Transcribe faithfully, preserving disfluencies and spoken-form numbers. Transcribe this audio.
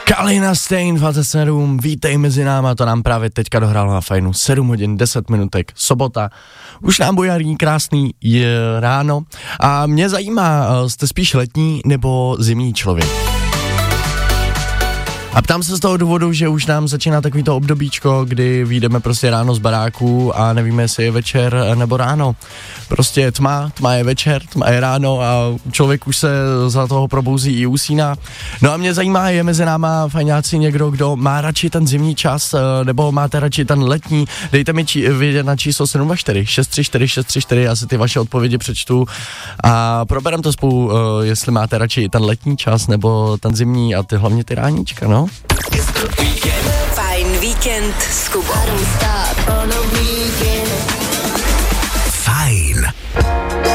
Kalina Stein, dvacet sedm, vítej mezi náma, to nám právě teďka dohrálo na Fajnu, sedm hodin, deset minutek, sobota, už nám bude jarní krásný je ráno a mě zajímá, jste spíš letní nebo zimní člověk? A ptám se z toho důvodu, že už nám začíná takový to obdobíčko, kdy vyjdeme prostě ráno z baráku a nevíme, jestli je večer nebo ráno. Prostě je tma, tma je večer, tma je ráno a člověk už se za toho probouzí i usíná. No a mě zajímá, je mezi náma fajňáci někdo, kdo má radši ten zimní čas, nebo máte radši ten letní? Dejte mi či, vědět na číslo sedm dva čtyři šest tři čtyři šest tři čtyři, já si ty vaše odpovědi přečtu a proberem to spolu, jestli máte radši ten letní čas nebo ten zimní a ty hlavně ty ráníčka, no? Fajn víkend s Kubou.